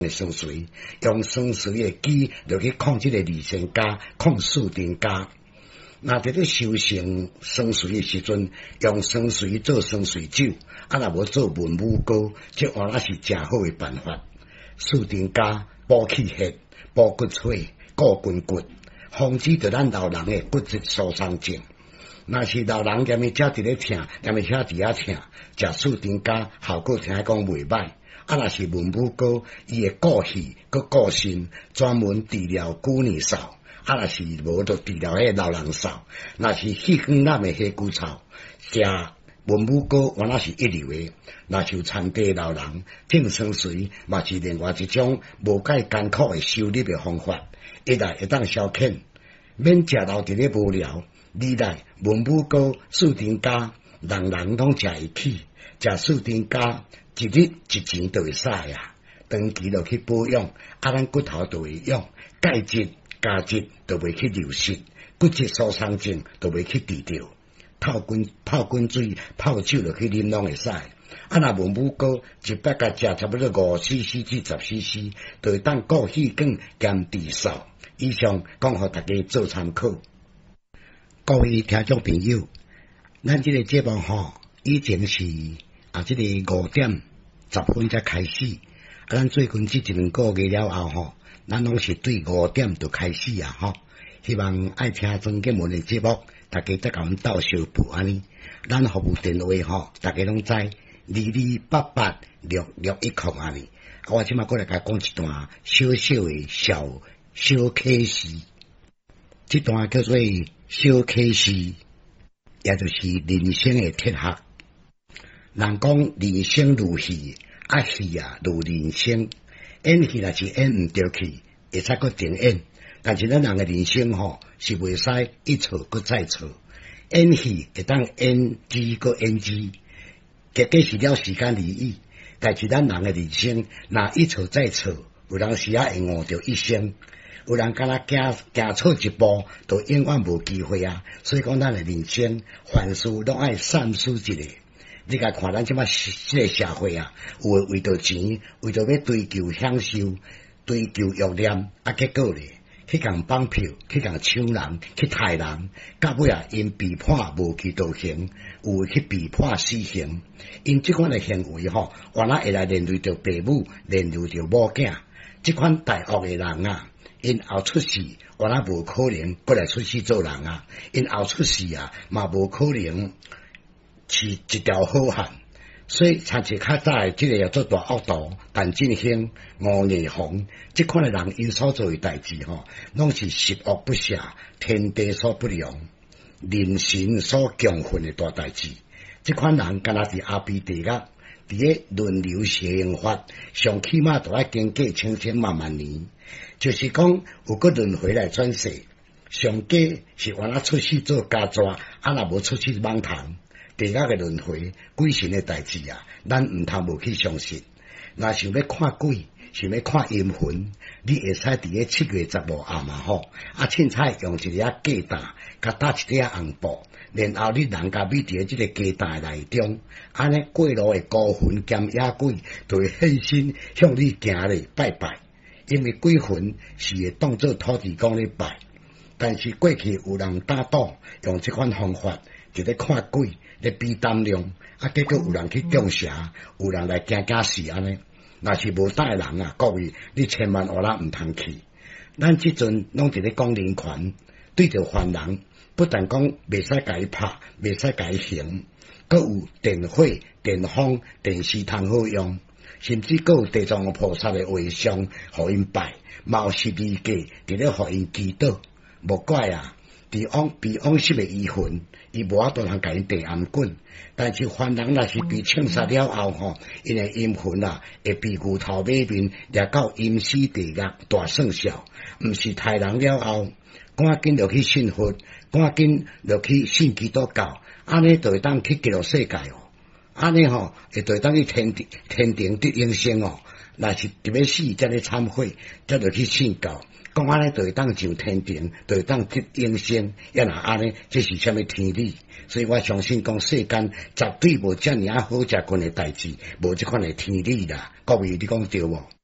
生水，用生水的机就去控这个离线家、控四定家。那伫咧修行生水的时阵，用生水做生水酒，若无做文武膏，这换那是正好的办法。四定家补气血、补骨髓、固筋骨，防止着咱老人的骨质疏松症。若是老人踮咪遮伫咧疼，踮咪遐伫遐疼，食四定家效果听讲袂歹。若是文武膏，伊会固气、佮固肾，专门治疗孤年少。若是无就治疗迄老人少。若是细管烂的黑骨草，食文武膏原来是一流的。若是有残地老人，种生水嘛是另外一种无介艰苦的修理的方法。一来会当消遣，免食老伫咧无聊；二来文武膏、四定家，人人拢食会起，食四定家一日一钱就会使啊。长期落去保养，咱骨头就会用，钙质、钾质就袂去流失，骨质疏松症就袂去治疗。泡滚水、泡酒落去啉拢会使。若文武膏一摆甲食差不多5cc 至10cc，就会当固气管兼治嗽。以上讲互大家做参考。各位听众朋友，咱这个节目以前是这个5点10分才开始，咱最近这1、2个月了后咱拢是对5点就开始啊希望爱听曾建文的节目，大家再甲阮斗相补安尼。咱服务电话大家拢知22886610安尼。我即马过来甲讲一段小小的小启示，这段叫做小启示，也就是人生的铁学。人讲人生如戏，戏如人生。演戏若是演毋着去，会使搁重演。但是咱人的人生是袂使一错搁再错。演戏会当演技搁演技，结果是了时间而已。但是咱人的人生，若一错再错，有人时会误着一生。有人敢若行错一步，就永远无机会啊！所以讲，咱的人生凡事拢爱三思一下。你甲看咱即摆这个社会啊，有诶为着钱，为着要追求享受、追求欲念，结果咧去共绑票，去共抢人，去杀人，到尾因被判无期徒刑，有去被判死刑。因即款诶行为原来会来连累着父母，连累着某囝。即款大恶诶人啊！因后出世，原来无可能过来出世做人啊！因后出世嘛无可能是一条好汉。所以，参一较早即个做大恶道，但振兴、吴业红，即款诶人因所做诶代志拢是十恶不赦，天地所不容，人神所强恨诶大代志。即款人敢若伫阿鼻地狱，伫咧轮流邪淫法，上起码都要经过千万年。就是讲，有个轮回来转世，上加是原来出世做家蛇，若无出世蠓虫。地狱嘅轮回、鬼神嘅代志咱毋通无去相信。若想要看鬼，想要看阴魂，你会使伫咧7月15暗凊彩用一个鸡蛋，甲搭一块红布，然后你人甲咪伫咧即个鸡蛋内中，安尼过路嘅孤魂兼野鬼，就会现身向你行咧拜拜。因为鬼魂是会当作土地公咧拜，但是过去有人打赌用这款方法，就咧看鬼咧比胆量，结果有人去中邪，有人来惊死安尼。若是无胆诶人各位你千万毋通去。咱即阵拢伫咧讲人权，对着犯人，不但讲袂使甲伊拍，袂使甲伊刑，阁有电火、电风、电视通好用。甚至阁有地藏菩萨的画像，互因拜，嘛有十字架伫咧互因祈祷。无怪被往失的遗魂，伊无法度通甲因地暗滚。但是犯人若是被枪杀了后因的阴魂会被牛头马面掠到阴司地狱大算笑，毋是杀人了后，赶紧落去信佛，赶紧落去信基督教，安尼就会当去极乐世界安尼会对当去天庭得永生若是特别死才咧忏悔，才落去信教，讲安尼就会当上天庭，就会当得永生。若安尼，这是啥物天理？所以我相信讲世间绝对无遮尔好食惯诶代志，无即款诶天理啦。各位你讲对无？